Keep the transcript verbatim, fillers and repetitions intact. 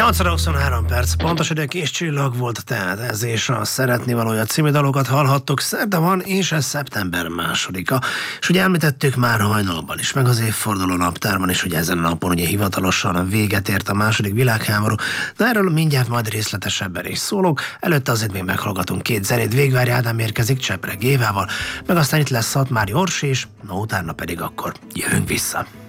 nyolc óra huszonhárom perc, pontos idő, Kis csillag volt tehát ez, és a Szeretni valója című dalokat hallhattok. Szerda van, és ez szeptember másodika. És ugye említettük már hajnalban is, meg az évforduló naptárban is, hogy ezen a napon ugye hivatalosan véget ért a második világháború, de erről mindjárt majd részletesebben is szólok. Előtte azért még meghallgatunk két zenét. Végvári Ádám érkezik Csepreg Évával, meg aztán itt lesz Szatmári Orsi is, na utána pedig akkor jövünk vissza.